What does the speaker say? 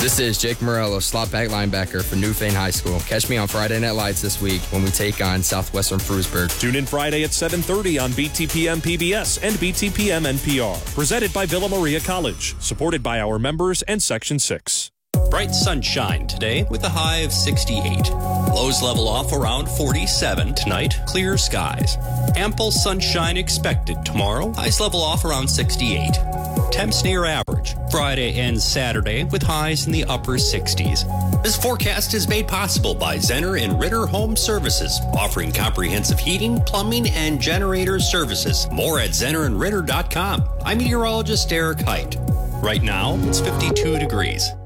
This is Jake Morello, slot back linebacker for Newfane High School. Catch me on Friday Night Lights this week when we take on Southwestern Frewsburg. Tune in Friday at 7:30 on BTPM PBS and BTPM NPR. Presented by Villa Maria College. Supported by our members and Section 6. Bright sunshine today with a high of 68. Lows level off around 47 tonight. Clear skies. Ample sunshine expected tomorrow. Highs level off around 68. Temps near average. Friday and Saturday with highs in the upper 60s. This forecast is made possible by Zenner and Ritter Home Services, offering comprehensive heating, plumbing, and generator services. More at zennerandritter.com. I'm meteorologist Eric Height. Right now, it's 52 degrees.